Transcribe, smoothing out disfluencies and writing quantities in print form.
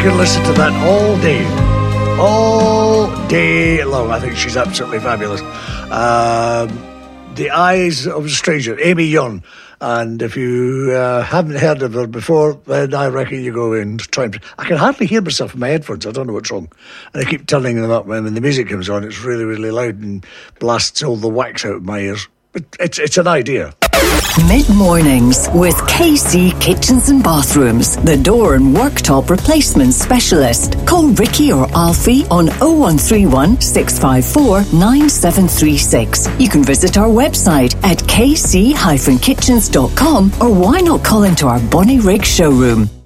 I can listen to that all day. All day long. I think she's absolutely fabulous. The Eyes of a Stranger, Amy Young. And if you haven't heard of her before, then I reckon you go and try and... I can hardly hear myself in my headphones. I don't know what's wrong. And I keep turning them up when the music comes on. It's really, really loud and blasts all the wax out of my ears. But it's an idea. Mid-mornings with KC Kitchens and Bathrooms, the door and worktop replacement specialist. Call Ricky or Alfie on 0131 654 9736. You can visit our website at kc-kitchens.com, or why not call into our Bonnie Rig showroom.